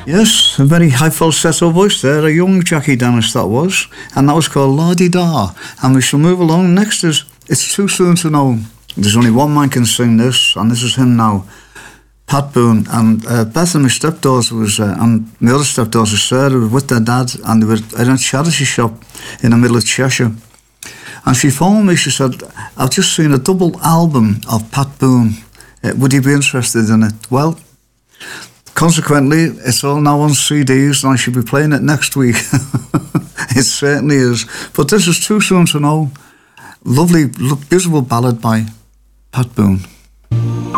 Yes, a very high falsetto voice there, a young Jackie Dennis that was, and that was called La Di Da. And we shall move along. Next is It's Too Soon to Know. There's only one man can sing this, and this is him now, Pat Boone. And Beth and my stepdaughter was, and my other stepdaughter Sarah, were with their dad, and they were in a charity shop in the middle of Cheshire. And she phoned me, she said, I've just seen a double album of Pat Boone. Would you be interested in it? Well, consequently, it's all now on CDs, and I should be playing it next week. It certainly is. But this is Too Soon to Know. Lovely, beautiful ballad by Pat Boone.